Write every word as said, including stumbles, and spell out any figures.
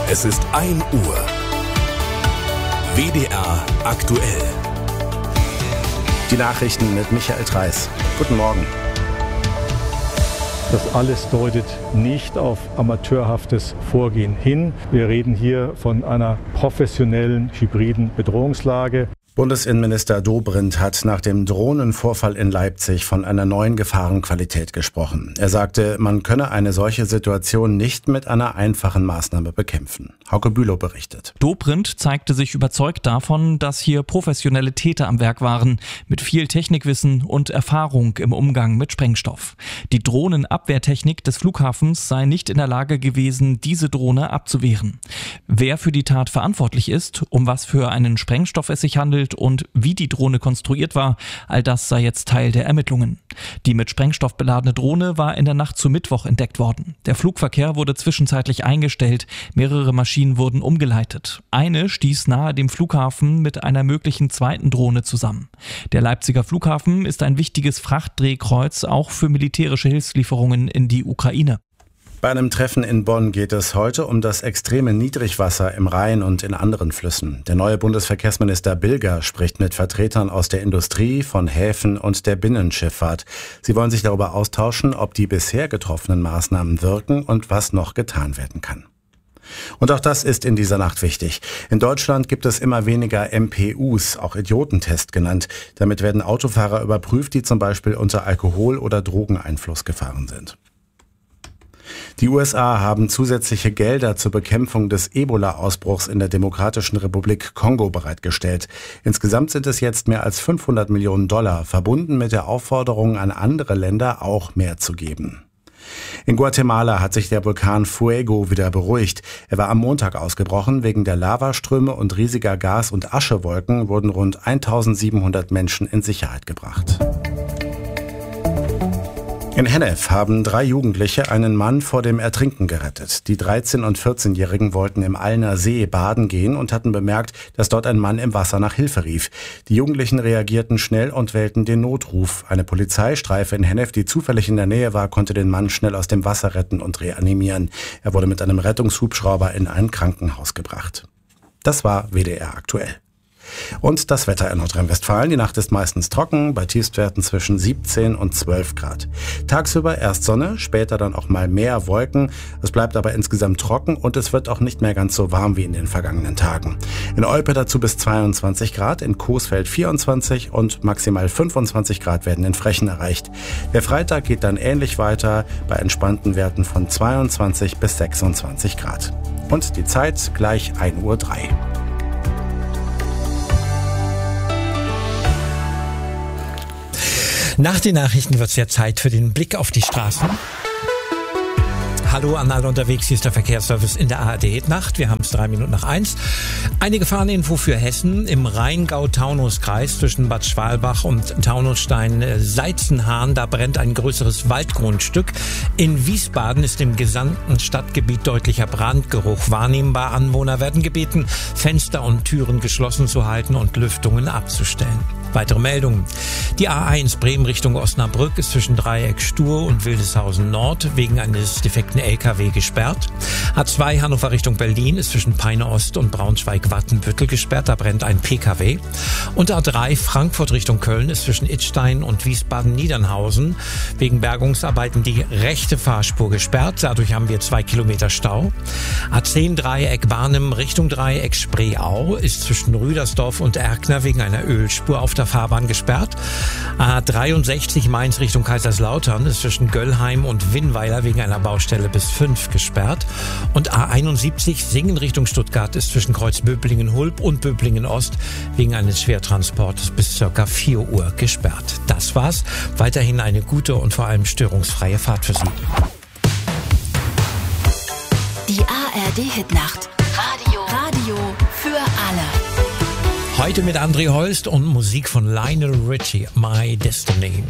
Es ist ein Uhr. W D R aktuell. Die Nachrichten mit Michael Treiß. Guten Morgen. Das alles deutet nicht auf amateurhaftes Vorgehen hin. Wir reden hier von einer professionellen, hybriden Bedrohungslage. Bundesinnenminister Dobrindt hat nach dem Drohnenvorfall in Leipzig von einer neuen Gefahrenqualität gesprochen. Er sagte, man könne eine solche Situation nicht mit einer einfachen Maßnahme bekämpfen. Hauke Bülow berichtet. Dobrindt zeigte sich überzeugt davon, dass hier professionelle Täter am Werk waren, mit viel Technikwissen und Erfahrung im Umgang mit Sprengstoff. Die Drohnenabwehrtechnik des Flughafens sei nicht in der Lage gewesen, diese Drohne abzuwehren. Wer für die Tat verantwortlich ist, um was für einen Sprengstoff es sich handelt und wie die Drohne konstruiert war, all das sei jetzt Teil der Ermittlungen. Die mit Sprengstoff beladene Drohne war in der Nacht zu Mittwoch entdeckt worden. Der Flugverkehr wurde zwischenzeitlich eingestellt, mehrere Maschinen wurden umgeleitet. Eine stieß nahe dem Flughafen mit einer möglichen zweiten Drohne zusammen. Der Leipziger Flughafen ist ein wichtiges Frachtdrehkreuz auch für militärische Hilfslieferungen in die Ukraine. Bei einem Treffen in Bonn geht es heute um das extreme Niedrigwasser im Rhein und in anderen Flüssen. Der neue Bundesverkehrsminister Bilger spricht mit Vertretern aus der Industrie, von Häfen und der Binnenschifffahrt. Sie wollen sich darüber austauschen, ob die bisher getroffenen Maßnahmen wirken und was noch getan werden kann. Und auch das ist in dieser Nacht wichtig. In Deutschland gibt es immer weniger M P Us, auch Idiotentest genannt. Damit werden Autofahrer überprüft, die zum Beispiel unter Alkohol- oder Drogeneinfluss gefahren sind. Die U S A haben zusätzliche Gelder zur Bekämpfung des Ebola-Ausbruchs in der Demokratischen Republik Kongo bereitgestellt. Insgesamt sind es jetzt mehr als fünfhundert Millionen Dollar, verbunden mit der Aufforderung an andere Länder auch mehr zu geben. In Guatemala hat sich der Vulkan Fuego wieder beruhigt. Er war am Montag ausgebrochen. Wegen der Lavaströme und riesiger Gas- und Aschewolken wurden rund eintausendsiebenhundert Menschen in Sicherheit gebracht. In Hennef haben drei Jugendliche einen Mann vor dem Ertrinken gerettet. Die dreizehn- und vierzehnjährigen wollten im Allner See baden gehen und hatten bemerkt, dass dort ein Mann im Wasser nach Hilfe rief. Die Jugendlichen reagierten schnell und wählten den Notruf. Eine Polizeistreife in Hennef, die zufällig in der Nähe war, konnte den Mann schnell aus dem Wasser retten und reanimieren. Er wurde mit einem Rettungshubschrauber in ein Krankenhaus gebracht. Das war W D R aktuell. Und das Wetter in Nordrhein-Westfalen. Die Nacht ist meistens trocken, bei Tiefstwerten zwischen siebzehn und zwölf Grad. Tagsüber erst Sonne, später dann auch mal mehr Wolken. Es bleibt aber insgesamt trocken und es wird auch nicht mehr ganz so warm wie in den vergangenen Tagen. In Olpe dazu bis zweiundzwanzig Grad, in Coesfeld vierundzwanzig und maximal fünfundzwanzig Grad werden in Frechen erreicht. Der Freitag geht dann ähnlich weiter bei entspannten Werten von zweiundzwanzig bis sechsundzwanzig Grad. Und die Zeit gleich ein Uhr drei. Nach den Nachrichten wird es ja Zeit für den Blick auf die Straßen. Hallo an alle unterwegs, hier ist der Verkehrsservice in der A R D-Nacht. Wir haben es drei Minuten nach eins. Eine Gefahreninfo für Hessen im Rheingau-Taunus-Kreis zwischen Bad Schwalbach und Taunusstein-Seizenhahn. Da brennt ein größeres Waldgrundstück. In Wiesbaden ist im gesamten Stadtgebiet deutlicher Brandgeruch wahrnehmbar. Anwohner werden gebeten, Fenster und Türen geschlossen zu halten und Lüftungen abzustellen. Weitere Meldungen. Die A eins Bremen Richtung Osnabrück ist zwischen Dreieck Stur und Wildeshausen Nord wegen eines defekten L K W gesperrt. A zwei Hannover Richtung Berlin ist zwischen Peine Ost und Braunschweig-Wattenbüttel gesperrt. Da brennt ein P K W. Und A drei Frankfurt Richtung Köln ist zwischen Idstein und Wiesbaden-Niedernhausen wegen Bergungsarbeiten die rechte Fahrspur gesperrt. Dadurch haben wir zwei Kilometer Stau. A zehn Dreieck Barnim Richtung Dreieck Spreeau ist zwischen Rüdersdorf und Erkner wegen einer Ölspur auf der Fahrbahn gesperrt. A dreiundsechzig Mainz Richtung Kaiserslautern ist zwischen Göllheim und Winnweiler wegen einer Baustelle bis fünf gesperrt. Und A einundsiebzig Singen Richtung Stuttgart ist zwischen Kreuz Böblingen-Hulb und Böblingen-Ost wegen eines Schwertransportes bis circa vier Uhr gesperrt. Das war's. Weiterhin eine gute und vor allem störungsfreie Fahrt für Sie. Die A R D-Hitnacht. Radio. Radio für alle. Heute mit André Holst und Musik von Lionel Richie, My Destiny.